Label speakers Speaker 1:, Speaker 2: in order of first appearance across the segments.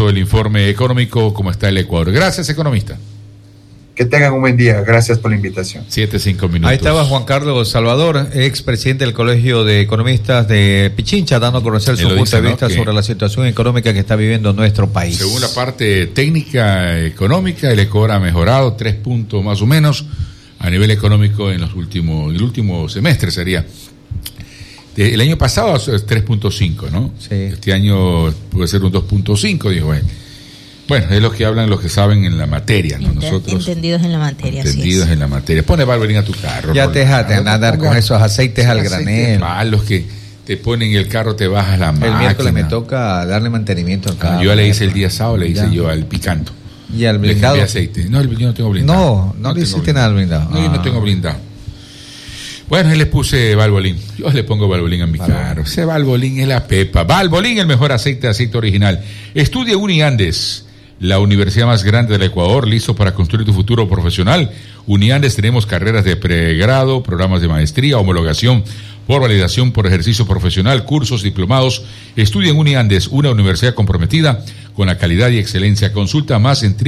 Speaker 1: repaso del informe económico, cómo está el Ecuador. Gracias, economista.
Speaker 2: Que tengan un buen día. Gracias por la invitación.
Speaker 1: 7-5 minutos.
Speaker 3: Ahí estaba Juan Carlos Salvador, expresidente del Colegio de Economistas de Pichincha, dando a conocer su punto de vista sobre la situación económica que está viviendo nuestro país.
Speaker 1: Según la parte técnica económica, el Ecuador ha mejorado 3 puntos más o menos a nivel económico en el último semestre sería. El año pasado es 3.5, ¿no?
Speaker 3: Sí.
Speaker 1: Este año puede ser un 2.5, dijo él. Bueno, es lo que hablan los que saben en la materia, ¿no? Nosotros
Speaker 4: entendidos en la materia.
Speaker 1: Entendidos en la materia. Pone Valvoline a tu carro.
Speaker 3: Ya te dejaste andar con esos aceites al granel.
Speaker 1: Los que te ponen el carro, te bajas la máquina.
Speaker 3: El miércoles me toca darle mantenimiento al carro.
Speaker 1: Yo ya le hice el día sábado, le hice yo al Picanto.
Speaker 3: ¿Y al blindado?
Speaker 1: Le aceite. No, yo no tengo blindado.
Speaker 3: No le hiciste nada al blindado.
Speaker 1: No, yo no tengo blindado. Bueno, yo le puse Valvoline. Yo le pongo Valvoline a mi carro. Ese Valvoline es la pepa. Valvoline, el mejor aceite original. Estudia Uniandes, la universidad más grande del Ecuador, listo para construir tu futuro profesional. Uniandes tenemos carreras de pregrado, programas de maestría, homologación por validación por ejercicio profesional, cursos, diplomados. Estudia en Uniandes, una universidad comprometida con la calidad y excelencia. Consulta más en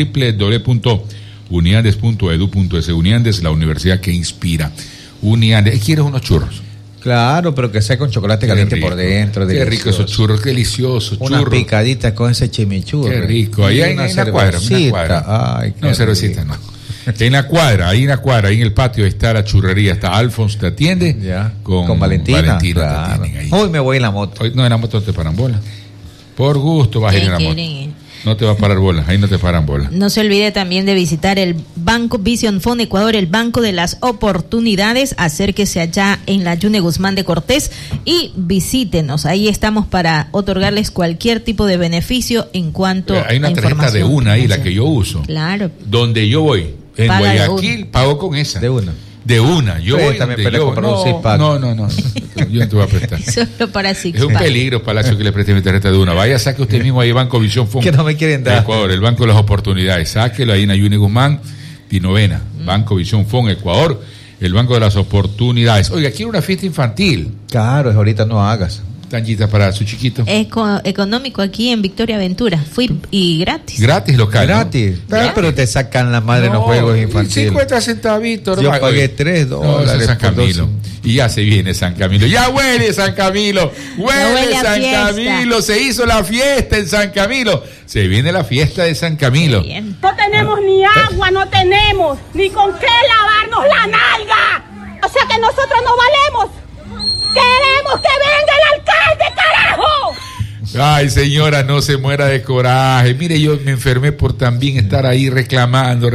Speaker 1: www.uniandes.edu.es. Uniandes, la universidad que inspira. Uniandes, ¿quieres unos churros?
Speaker 3: Claro, pero que sea con chocolate caliente por dentro.
Speaker 1: Qué rico esos churros, qué delicioso.
Speaker 3: Una picadita con ese chimichurro.
Speaker 1: Qué rico. Ahí en la cuadra.
Speaker 3: Ay,
Speaker 1: no, cervecita, no. En la cuadra, ahí en el patio está la churrería, está Alfonso, te atiende.
Speaker 3: Ya.
Speaker 1: Con
Speaker 3: Valentina. Claro. Hoy me voy en la moto.
Speaker 1: Hoy no, en la moto no te paran bolas. Por gusto vas a ir en la moto. No te va a parar bolas, ahí no te paran bolas.
Speaker 4: No se olvide también de visitar el Banco Vision Fund Ecuador, el banco de las oportunidades. Acérquese allá en la Yune Guzmán de Cortés y visítenos. Ahí estamos para otorgarles cualquier tipo de beneficio en cuanto a
Speaker 1: hay una tarjeta de una ahí, la que yo uso.
Speaker 4: Claro.
Speaker 1: Donde yo voy, en Guayaquil, pago con esa. De una. Yo voy
Speaker 3: también para comprar un six-pack.
Speaker 1: No. Yo no te voy a prestar.
Speaker 4: Solo para six-pack.
Speaker 1: Es un peligro, Palacio, que le preste mi tarjeta de una. Vaya, saque usted mismo ahí Banco Visión Fund.
Speaker 3: Que no me quieren dar.
Speaker 1: Ecuador, el Banco de las Oportunidades. Sáquelo ahí en Ayuni Guzmán, Dinovena. Banco Visión Fund Ecuador, el Banco de las Oportunidades. Oiga, quiero una fiesta infantil.
Speaker 3: Claro, ahorita no hagas.
Speaker 1: Tanguita para su chiquito.
Speaker 4: Económico aquí en Victoria Aventura. Fui y gratis.
Speaker 1: Gratis local.
Speaker 3: Gratis. ¿No? Gratis. Pero te sacan la madre en los juegos infantiles.
Speaker 1: 50 centavitos.
Speaker 3: Yo pagué $3.
Speaker 1: No, San Camilo. Y ya se viene San Camilo. Ya huele San Camilo. Huele San Camilo. Se hizo la fiesta en San Camilo. Se viene la fiesta de San Camilo.
Speaker 5: No tenemos ni agua, no tenemos ni con qué lavarnos la nalga. O sea que nosotros no valemos. ¡Queremos que venga el alcalde, carajo!
Speaker 1: Ay, señora, no se muera de coraje. Mire, yo me enfermé por también estar ahí reclamando.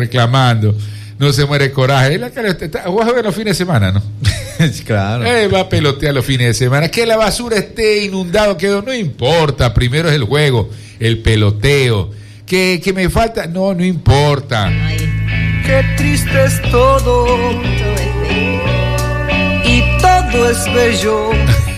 Speaker 1: No se muere de coraje. Vas a ver los fines de semana, ¿no?
Speaker 3: Claro.
Speaker 1: Va a pelotear los fines de semana. Que la basura esté inundado, no importa. Primero es el juego, el peloteo. Que me falta, no importa.
Speaker 4: Ay.
Speaker 6: Qué triste es todo. Y todo es bello.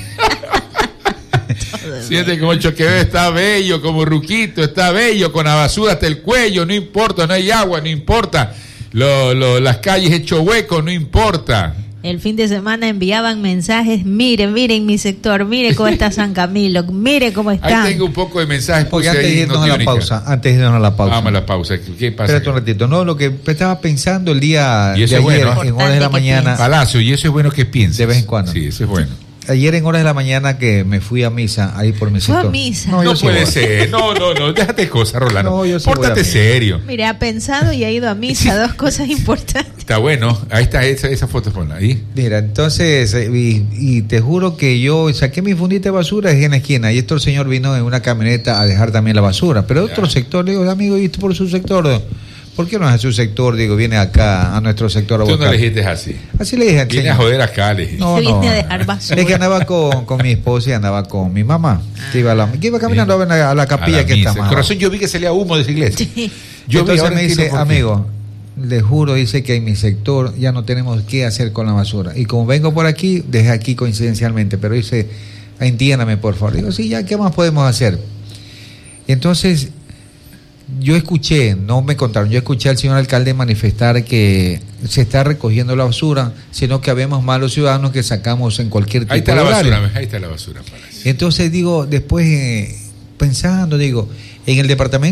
Speaker 1: 7,8 que ve, está bello como Ruquito, está bello con la basura hasta el cuello, no importa, no hay agua, no importa. Las calles hecho huecos, no importa.
Speaker 4: El fin de semana enviaban mensajes, miren mi sector, mire cómo está San Camilo, mire cómo está.
Speaker 1: Ahí tengo un poco de mensajes.
Speaker 3: Porque antes de irnos a la pausa. Vamos
Speaker 1: a la pausa. ¿Qué pasa?
Speaker 3: Espérate un ratito. No, lo que estaba pensando el día
Speaker 1: de ayer,
Speaker 3: en horas de la mañana.
Speaker 1: Palacio, y eso es bueno que pienses.
Speaker 3: De vez en cuando.
Speaker 1: Sí, eso es bueno.
Speaker 3: Ayer en horas de la mañana que me fui a misa, ahí por mi sector.
Speaker 4: ¿Fue a misa?
Speaker 1: No puede ser. No, déjate cosas, Rolando.
Speaker 3: No, yo sí
Speaker 1: pórtate serio.
Speaker 4: Mire, ha pensado y ha ido a misa, dos cosas importantes.
Speaker 1: Está bueno, ahí está esa foto, ponla ahí.
Speaker 3: Mira, entonces, y te juro que yo saqué mi fundita de basura en la esquina, y el señor vino en una camioneta a dejar también la basura, pero otro sector, le digo, amigo, ¿y por su sector? ¿Por qué no es a su sector? Digo, viene acá a nuestro sector.
Speaker 1: Tú no le dijiste así.
Speaker 3: Así le dije.
Speaker 1: Viene a joder acá, le dije.
Speaker 3: No.
Speaker 4: Viene a dejar basura.
Speaker 3: Es que andaba con mi esposa y andaba con mi mamá. Que iba caminando a la capilla que está más.
Speaker 1: Corazón, yo vi que salía humo de esa iglesia.
Speaker 4: Sí.
Speaker 3: Entonces me dice, amigo, le juro, dice que en mi sector ya no tenemos qué hacer con la basura. Y como vengo por aquí, dejé aquí coincidencialmente, pero dice, entiéndame por favor. Digo, sí, ya, ¿qué más podemos hacer? Y entonces yo escuché, no me contaron, yo escuché al señor alcalde manifestar que se está recogiendo la basura, sino que habemos malos ciudadanos que sacamos en cualquier tipo de horario.
Speaker 1: Ahí está la basura.
Speaker 3: Entonces digo, después pensando, digo, en el departamento